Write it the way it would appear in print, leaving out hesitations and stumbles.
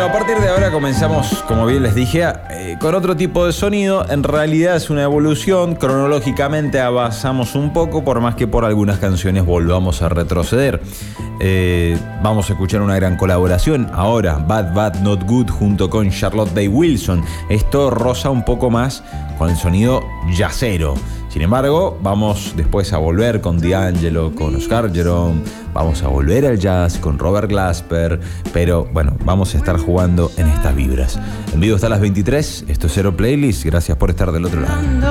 Bueno, a partir de ahora comenzamos, como bien les dije, con otro tipo de sonido. En realidad es una evolución. Cronológicamente avanzamos un poco, por más que por algunas canciones volvamos a retroceder. Vamos a escuchar una gran colaboración ahora, Bad Bad Not Good junto con Charlotte Day Wilson. Esto roza un poco más con el sonido jazzero. Sin embargo, vamos después a volver con D'Angelo, con Oscar Jerome, vamos a volver al jazz con Robert Glasper, pero bueno, vamos a estar jugando en estas vibras. En vivo hasta las 23, esto es Cero Playlist, gracias por estar del otro lado.